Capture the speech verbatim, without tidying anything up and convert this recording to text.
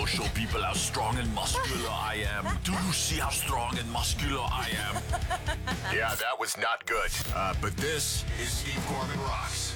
will show people how strong and muscular I am. Do you see how strong and muscular I am? Yeah, that was not good. Uh, but this Is Steve Corbin Rocks.